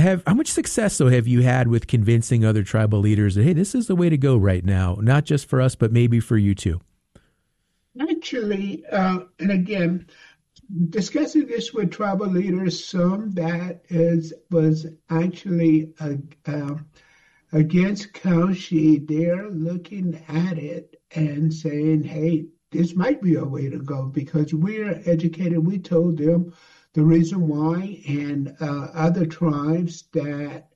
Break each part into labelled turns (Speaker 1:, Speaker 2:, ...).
Speaker 1: how much success, though, have you had with convincing other tribal leaders that, hey, this is the way to go right now, not just for us, but maybe for you too?
Speaker 2: Actually, and again, discussing this with tribal leaders, some that was actually against Kalshi, they're looking at it and saying, hey, this might be a way to go because we're educated. We told them the reason why, and other tribes that,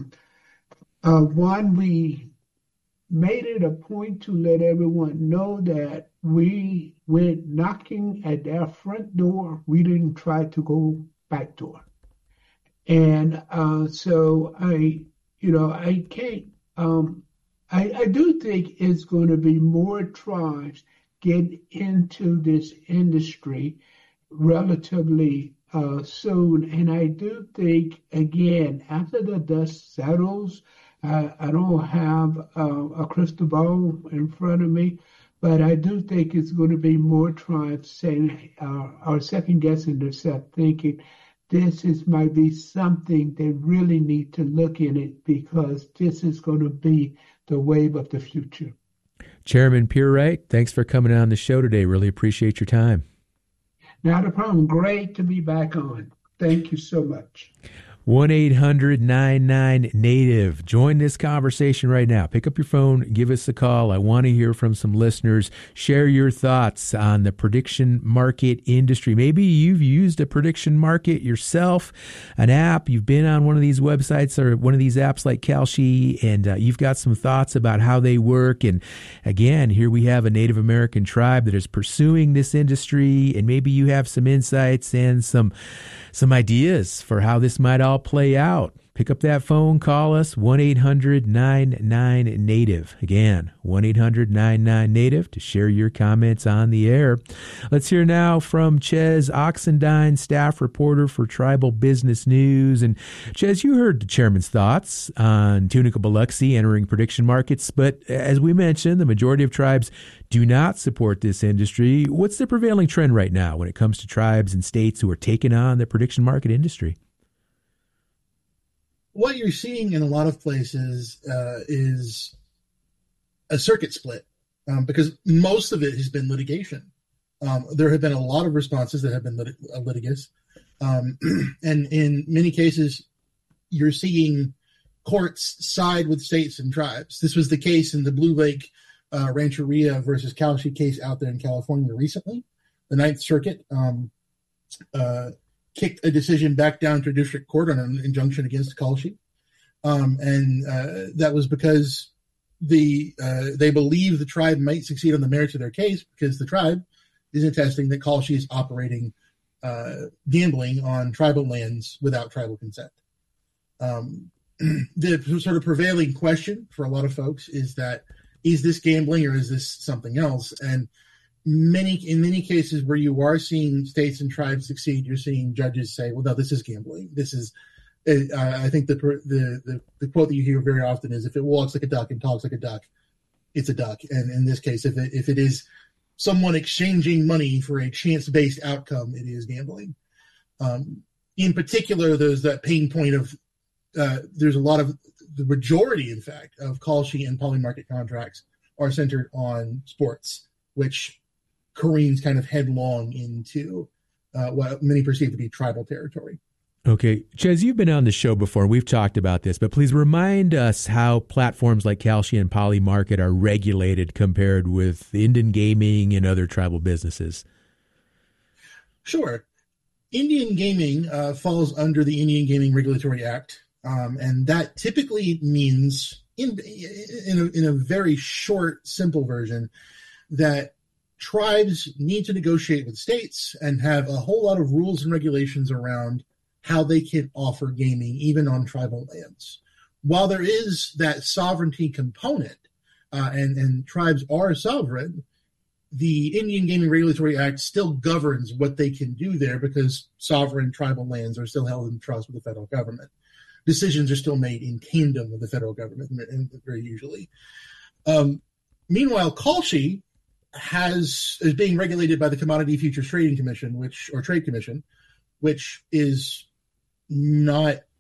Speaker 2: one, we made it a point to let everyone know that we went knocking at their front door. We didn't try to go back door. And so I can't, I do think it's going to be more tribes get into this industry relatively soon. And I do think, again, after the dust settles, I don't have a crystal ball in front of me, but I do think it's going to be more tribes saying, or second guessing themselves, thinking this might be something they really need to look in it because this is going to be the wave of the future.
Speaker 1: Chairman Pierwright, thanks for coming on the show today. Really appreciate your time.
Speaker 2: Not a problem. Great to be back on. Thank you so much.
Speaker 1: 1-800-99-NATIVE. Join this conversation right now. Pick up your phone, give us a call. I want to hear from some listeners. Share your thoughts on the prediction market industry. Maybe you've used a prediction market yourself, an app. You've been on one of these websites or one of these apps like Kalshi, and you've got some thoughts about how they work. And again, here we have a Native American tribe that is pursuing this industry, and maybe you have some insights and some ideas for how this might all play out. Pick up that phone, call us, 1-800-99-NATIVE. Again, 1-800-99-NATIVE to share your comments on the air. Let's hear now from Ches Oxendine, staff reporter for Tribal Business News. And Ches, you heard the chairman's thoughts on Tunica Biloxi entering prediction markets, but as we mentioned, the majority of tribes do not support this industry. What's the prevailing trend right now when it comes to tribes and states who are taking on the prediction market industry?
Speaker 3: What you're seeing in a lot of places is a circuit split because most of it has been litigation. There have been a lot of responses that have been litigious. And in many cases, you're seeing courts side with states and tribes. This was the case in the Blue Lake Rancheria versus Kalshi case out there in California recently. The Ninth Circuit kicked a decision back down to district court on an injunction against Kalshi. And that was because they believe the tribe might succeed on the merits of their case because the tribe is attesting that Kalshi is operating gambling on tribal lands without tribal consent. The sort of prevailing question for a lot of folks is this gambling or is this something else? And in many cases where you are seeing states and tribes succeed, you're seeing judges say, well, no, this is gambling. This is, I think the quote that you hear very often is, if it walks like a duck and talks like a duck, it's a duck. And in this case, if it is someone exchanging money for a chance-based outcome, it is gambling. In particular, there's that pain point of, there's a lot of, the majority, in fact, of Kalshi and poly-market contracts are centered on sports, which careens kind of headlong into what many perceive to be tribal territory.
Speaker 1: Okay. Ches, you've been on the show before. We've talked about this, but please remind us how platforms like Kalshi and Polymarket are regulated compared with Indian gaming and other tribal businesses.
Speaker 3: Sure. Indian gaming falls under the Indian Gaming Regulatory Act, and that typically means, in a very short, simple version, that tribes need to negotiate with states and have a whole lot of rules and regulations around how they can offer gaming even on tribal lands. While there is that sovereignty component, and tribes are sovereign, the Indian Gaming Regulatory Act still governs what they can do there because sovereign tribal lands are still held in trust with the federal government. Decisions are still made in tandem with the federal government, very usually. Meanwhile, Kalshi is being regulated by the Commodity Futures Trading Commission, Trade Commission, which is not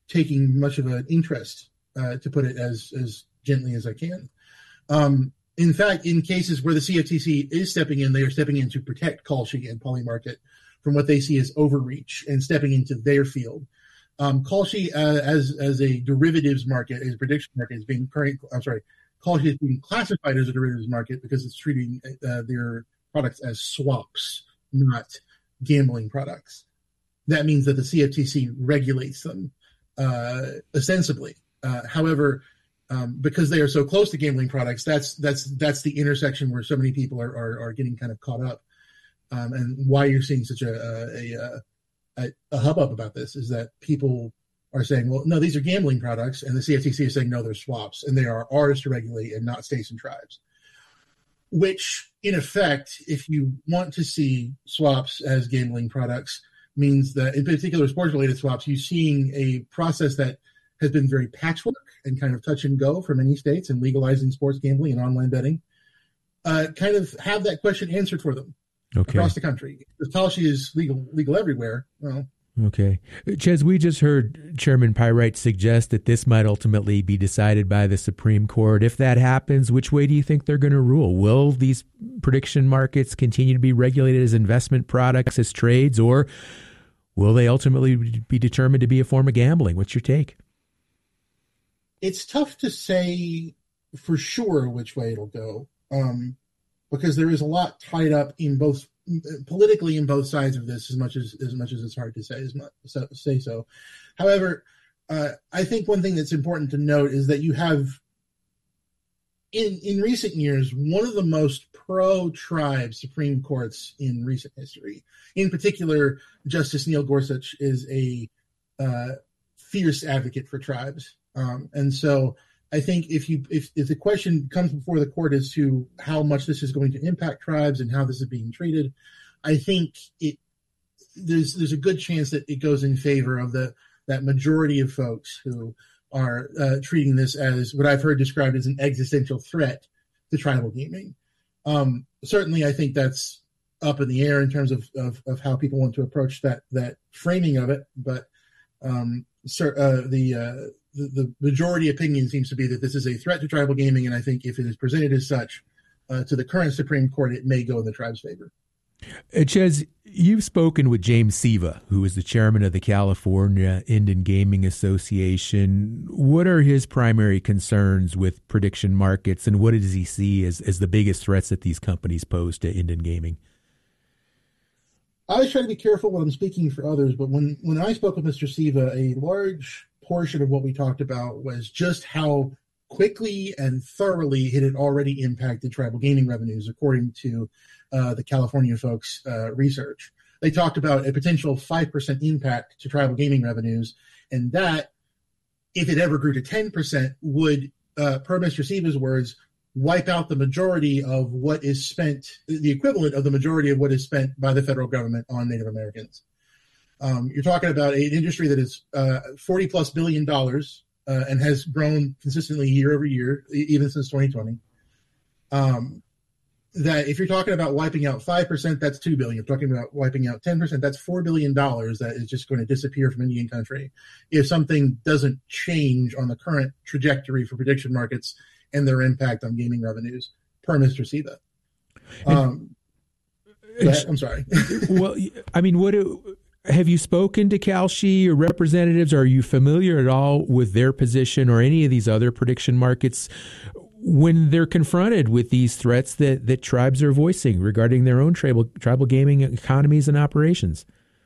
Speaker 3: taking much of an interest, to put it as gently as I can. In fact, in cases where the CFTC is stepping in, they are stepping in to protect Kalshi and Polymarket from what they see as overreach and stepping into their field. Kalshi, as a derivatives market, as a prediction market, is being Kalshi is being classified as a derivatives market because it's treating their products as swaps, not gambling products. That means that the CFTC regulates them ostensibly. However, because they are so close to gambling products, that's the intersection where so many people are getting kind of caught up, and why you're seeing such a hubbub about this is that people are saying, well, no, these are gambling products, and the CFTC is saying, no, they're swaps, and they are ours to regulate and not states and tribes. Which, in effect, if you want to see swaps as gambling products, means that, in particular, sports-related swaps, you're seeing a process that has been very patchwork and kind of touch and go for many states in legalizing sports gambling and online betting, kind of have that question answered for them across the country. Because Kalshi is legal everywhere. Well,
Speaker 1: okay. Ches, we just heard Chairman Pyrite suggest that this might ultimately be decided by the Supreme Court. If that happens, which way do you think they're going to rule? Will these prediction markets continue to be regulated as investment products, as trades, or will they ultimately be determined to be a form of gambling? What's your take?
Speaker 3: It's tough to say for sure which way it'll go, because there is a lot tied up in both politically in both sides of this, as much as it's hard to say so. However, I think one thing that's important to note is that you have in recent years one of the most pro-tribe Supreme Courts in recent history. In particular, Justice Neil Gorsuch is a fierce advocate for tribes. And so I think if the question comes before the court as to how much this is going to impact tribes and how this is being treated, I think there's a good chance that it goes in favor of that majority of folks who are treating this as what I've heard described as an existential threat to tribal gaming. Certainly, I think that's up in the air in terms of how people want to approach that framing of it, but the majority opinion seems to be that this is a threat to tribal gaming, and I think if it is presented as such to the current Supreme Court, it may go in the tribe's favor.
Speaker 1: Ches, you've spoken with James Siva, who is the chairman of the California Indian Gaming Association. What are his primary concerns with prediction markets, and what does he see as the biggest threats that these companies pose to Indian gaming?
Speaker 3: I always try to be careful when I'm speaking for others, but when I spoke with Mr. Siva, a large portion of what we talked about was just how quickly and thoroughly it had already impacted tribal gaming revenues, according to the California folks' research. They talked about a potential 5% impact to tribal gaming revenues, and that, if it ever grew to 10%, would, per Mr. Siva's words, wipe out the majority of what is spent, the equivalent of the majority of what is spent by the federal government on Native Americans. You're talking about an industry that is $40+ billion and has grown consistently year over year, even since 2020. That if you're talking about wiping out 5%, that's $2 billion. If you're talking about wiping out 10%, that's $4 billion that is just going to disappear from Indian country if something doesn't change on the current trajectory for prediction markets and their impact on gaming revenues, per Mr. Siva. I'm sorry.
Speaker 1: Well, I mean, have you spoken to Kalshi or representatives? Are you familiar at all with their position or any of these other prediction markets when they're confronted with these threats that tribes are voicing regarding their own tribal gaming economies and operations?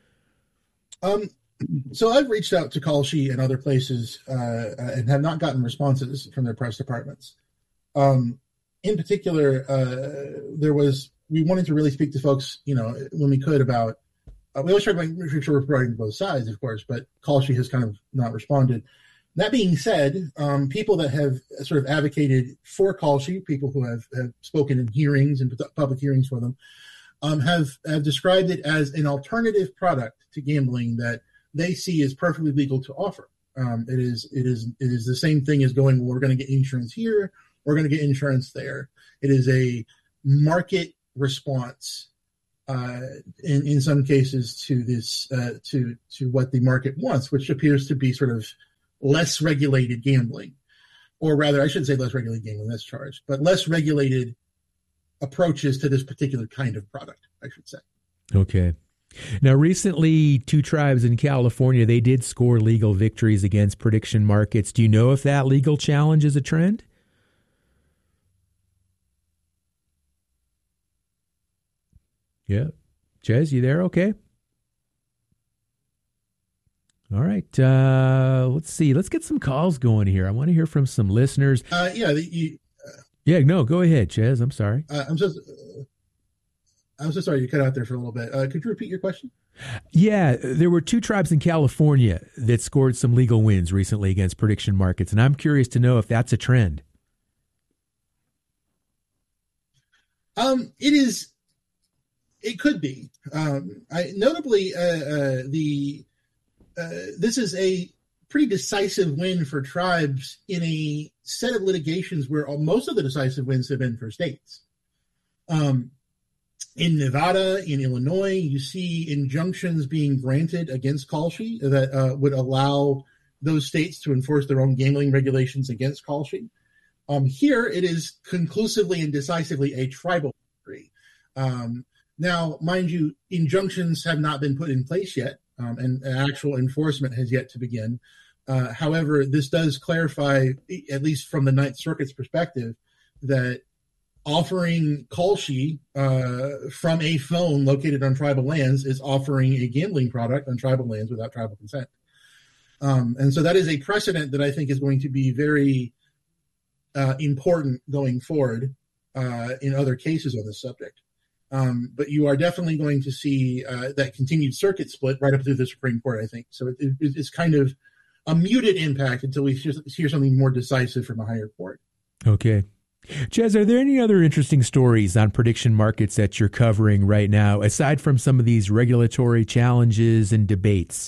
Speaker 3: So I've reached out to Kalshi and other places and have not gotten responses from their press departments. In particular, we wanted to really speak to folks, when we could about, we always try to make sure we're providing both sides, of course, but Kalshi has kind of not responded. That being said, people that have sort of advocated for Kalshi, people who have spoken in hearings and public hearings for them, have described it as an alternative product to gambling that they see as perfectly legal to offer. It is the same thing as going, well, we're going to get insurance here, we're going to get insurance there. It is a market response in some cases to this to what the market wants, which appears to be sort of less regulated gambling, or rather, I shouldn't say less regulated gambling, that's charged, but less regulated approaches to this particular kind of product, I should say.
Speaker 1: Okay. Now, recently, 2 tribes in California, they did score legal victories against prediction markets. Do you know if that legal challenge is a trend? Yeah. Ches, you there? Okay. All right. Let's see. Let's get some calls going here. I want to hear from some listeners.
Speaker 3: Yeah,
Speaker 1: no, go ahead, Ches. I'm sorry.
Speaker 3: I'm so sorry you cut out there for a little bit. Could you repeat your question?
Speaker 1: Yeah, there were 2 tribes in California that scored some legal wins recently against prediction markets, and I'm curious to know if that's a trend.
Speaker 3: It is. It could be. Notably, this is a pretty decisive win for tribes in a set of litigations where most of the decisive wins have been for states. In Nevada, in Illinois, you see injunctions being granted against Kalshi that would allow those states to enforce their own gambling regulations against Kalshi. Here, it is conclusively and decisively a tribal victory. Now, mind you, injunctions have not been put in place yet, and actual enforcement has yet to begin. However, this does clarify, at least from the Ninth Circuit's perspective, that offering Kalshi from a phone located on tribal lands is offering a gambling product on tribal lands without tribal consent. And so that is a precedent that I think is going to be very important going forward in other cases on this subject. But you are definitely going to see that continued circuit split right up through the Supreme Court, I think. So it's kind of a muted impact until we hear something more decisive from a higher court.
Speaker 1: Okay. Ches, are there any other interesting stories on prediction markets that you're covering right now, aside from some of these regulatory challenges and debates?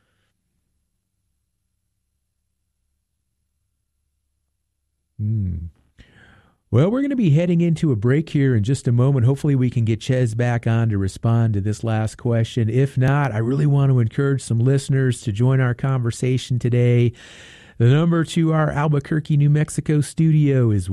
Speaker 1: Well, we're going to be heading into a break here in just a moment. Hopefully we can get Ches back on to respond to this last question. If not, I really want to encourage some listeners to join our conversation today. The number to our Albuquerque, New Mexico studio is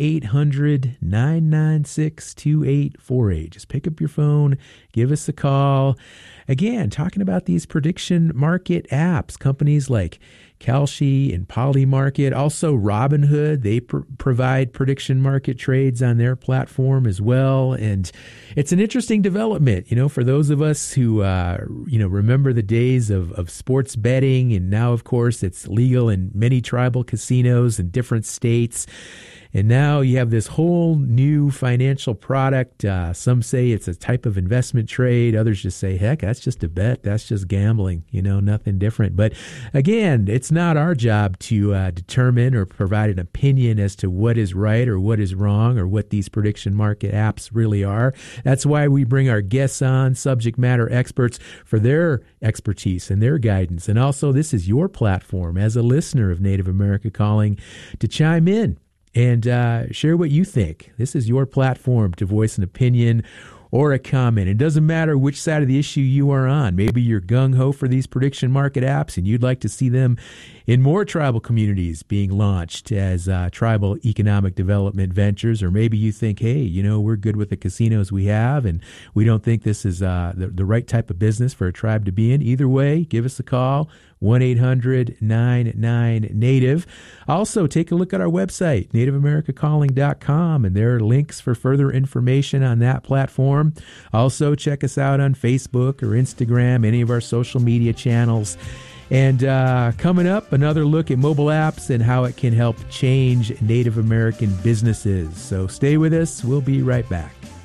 Speaker 1: 1-800-996-2848. Just pick up your phone, give us a call. Again, talking about these prediction market apps, companies like Kalshi and Polymarket, also Robinhood. They provide prediction market trades on their platform as well. And it's an interesting development, for those of us who, remember the days of sports betting. And now, of course, it's legal in many tribal casinos in different states. And now you have this whole new financial product. Some say it's a type of investment trade. Others just say, heck, that's just a bet. That's just gambling, nothing different. But again, it's not our job to determine or provide an opinion as to what is right or what is wrong or what these prediction market apps really are. That's why we bring our guests on, subject matter experts, for their expertise and their guidance. And also, this is your platform as a listener of Native America Calling to chime in and share what you think. This is your platform to voice an opinion or a comment. It doesn't matter which side of the issue you are on. Maybe you're gung-ho for these prediction market apps and you'd like to see them in more tribal communities being launched as tribal economic development ventures. Or maybe you think, hey, we're good with the casinos we have and we don't think this is the right type of business for a tribe to be in. Either way, give us a call, 1-800-99-NATIVE. Also, take a look at our website, nativeamericacalling.com, and there are links for further information on that platform. Also, check us out on Facebook or Instagram, any of our social media channels. And coming up, another look at mobile apps and how it can help change Native American businesses. So stay with us. We'll be right back.